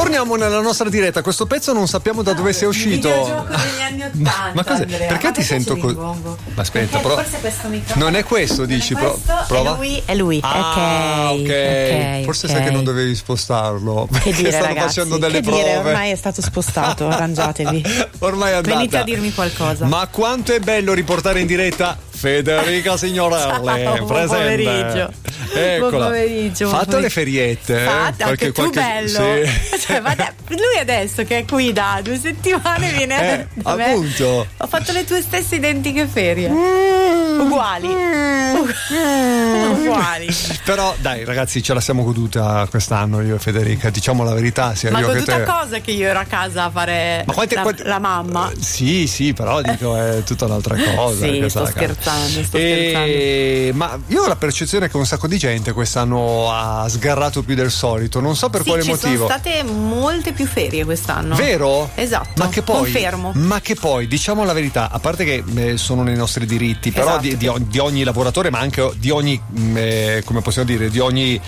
Torniamo nella nostra diretta. Questo pezzo non sappiamo da dove sia uscito. Videogioco degli anni 80. Ma cos'è? Andrea. Perché ti sento così? Ma aspetta, forse questo microfono. Non è questo, dici? Prova. È lui. Ok. Forse sai che non dovevi spostarlo. Che dire, stanno ragazzi, facendo delle prove. Dire, ormai è stato spostato, arrangiatevi. Ormai è andata. Venite a dirmi qualcosa. Ma quanto è bello riportare in diretta Federica Signorelli. Buon presente. Pomeriggio. Eccola. Buon pomeriggio. Fatta le feriette. Fatta, anche tu bello. Sì. Cioè, lui adesso che è qui da 2 settimane viene da me. Appunto. Ho fatto le tue stesse identiche ferie. Uguali. Però dai ragazzi, ce la siamo goduta quest'anno io e Federica, diciamo la verità, sia ma io che goduta te. cosa che io ero a casa a fare la mamma. Sì, però dico è tutta un'altra cosa. Sì, sto scherzando. Ma io ho la percezione che un sacco di gente quest'anno ha sgarrato più del solito, non so per quale motivo. Sono state molte più ferie quest'anno. Vero? Esatto. Ma che poi, confermo. Ma che poi, diciamo la verità, a parte che sono nei nostri diritti, però esatto. di ogni lavoratore, ma anche di ogni come possiamo dire, di ogni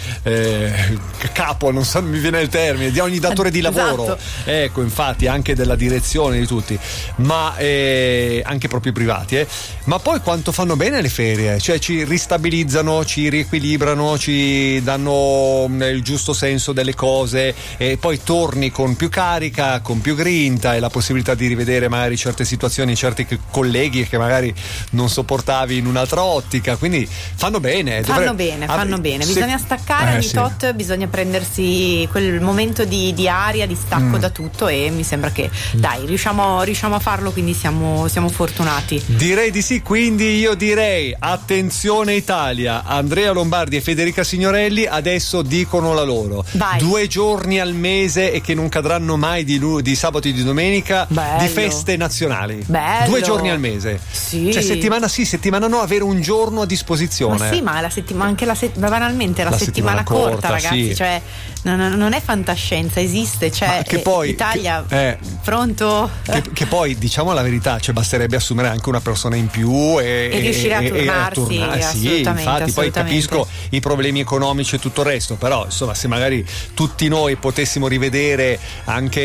capo, non so, mi viene il termine, di ogni datore di lavoro. Esatto. Ecco, infatti, anche della direzione di tutti, ma anche proprio privati, ma poi quanto fanno bene le ferie, cioè ci ristabilizzano, ci riequilibrano, ci danno il giusto senso delle cose e poi torni con più carica, con più grinta e la possibilità di rivedere magari certe situazioni, certi colleghi che magari non sopportavi in un'altra ottica, quindi fanno bene. Fanno bene, bisogna staccare ogni tot, bisogna prendersi quel momento di aria, di stacco da tutto e mi sembra che dai, riusciamo a farlo, quindi siamo fortunati. Direi di sì, quindi io direi attenzione Italia, Andrea Lombardi e Federica Signorelli adesso dicono la loro. Vai. 2 giorni al mese e che non cadranno mai di sabato e di domenica. Bello. Di feste nazionali. Bello. 2 giorni al mese. Sì. Cioè settimana sì, settimana no, avere un giorno a disposizione. Ma sì, ma la settimana anche banalmente la settimana corta, ragazzi, sì. Cioè non è fantascienza, esiste, cioè che poi, Italia pronto? Che poi diciamo la verità, cioè basterebbe assumere anche una persona in più e riuscire a tornarsi. Sì, infatti poi capisco i problemi economici e tutto il resto, però insomma se magari tutti noi potessimo rivedere anche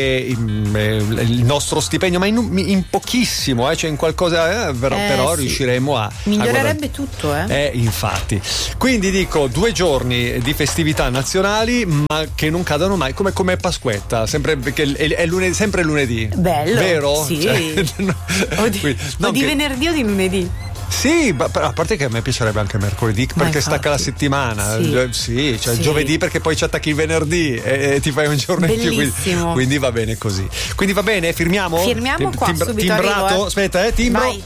il nostro stipendio, ma in pochissimo, cioè in qualcosa però sì. riusciremo a migliorerebbe tutto, infatti. Quindi dico 2 giorni di festività nazionali, ma che non cadano mai come Pasquetta, sempre perché è sempre lunedì. Bello. Vero? Sì. Cioè, o di venerdì o di lunedì. Sì, a parte che a me piacerebbe anche mercoledì perché stacca la settimana. Sì, cioè giovedì perché poi ci attacchi il venerdì e ti fai un giorno bellissimo. In più. Quindi va bene così. Quindi va bene, firmiamo? Firmiamo qua subito. Timbrato? Arrivo, Aspetta, timbro. Vai.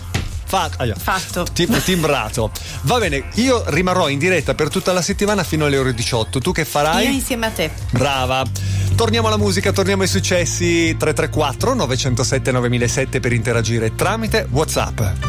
Fatto. Timbrato. Va bene, io rimarrò in diretta per tutta la settimana fino alle ore 18. Tu che farai? Io insieme a te. Brava. Torniamo alla musica, torniamo ai successi. 334 907 9007 per interagire tramite WhatsApp.